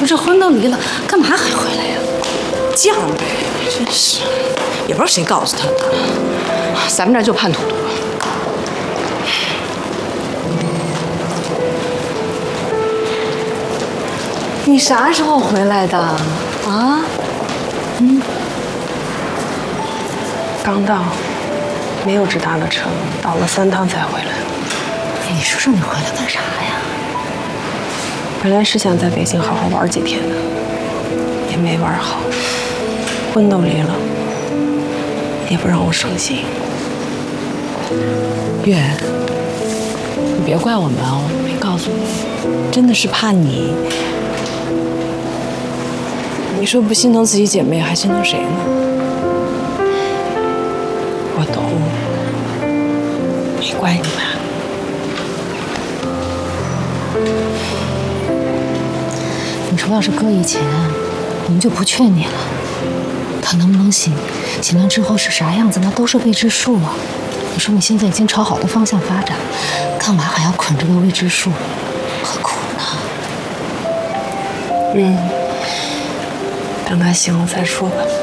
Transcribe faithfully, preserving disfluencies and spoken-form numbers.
说这婚都离了，干嘛还回来呀？犟呗，真是，也不知道谁告诉他的。咱们这儿就叛徒多。你啥时候回来的？啊？嗯。 刚到，没有直达的车，倒了三趟才回来。 你说说你回来干啥呀？ 本来是想在北京好好玩几天的，也没玩好，婚都离了，也不让我省心。 月，你别怪我们啊，我没告诉你，真的是怕你。你说不心疼自己姐妹，还心疼谁呢？ 我懂，没怪你们。 你说要是搁以前，我们就不劝你了。他能不能行，行完之后是啥样子，那都是未知数啊。你说你现在已经朝好的方向发展，干嘛还要捆这个未知数，何苦呢？ 嗯，等他行了再说吧。